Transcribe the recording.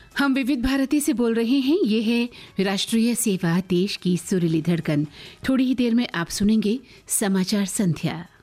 हम विविध भारती से बोल रहे हैं। ये है राष्ट्रीय सेवा, देश की सुरीली धड़कन। थोड़ी ही देर में आप सुनेंगे समाचार संध्या।